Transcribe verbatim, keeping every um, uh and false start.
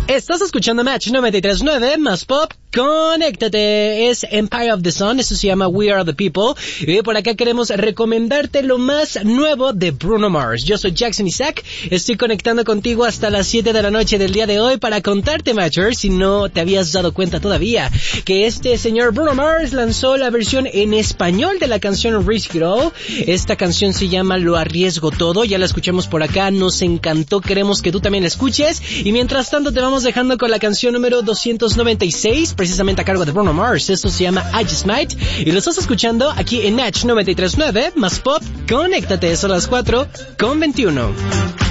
Estás escuchando Match noventa y tres punto nueve, más pop, conéctate. Es Empire of the Sun, eso se llama We Are the People. Y por acá queremos recomendarte lo más nuevo de Bruno Mars. Yo soy Jackson Isaac, estoy conectando contigo hasta las siete de la noche del día de hoy para contarte, Matcher, si no te habías dado cuenta todavía, que este señor Bruno Mars lanzó la versión en español de la canción Risk It All. Esta canción se llama Lo Arriesgo Todo, ya la escuchamos por acá, nos encantó, queremos que tú también la escuches. Y mientras tanto te vamos dejando con la canción número doscientos noventa y seis, precisamente a cargo de Bruno Mars. Esto se llama I Just Might y lo estás escuchando aquí en Match noventa y tres punto nueve, más pop, conéctate, son las cuatro con veintiuno.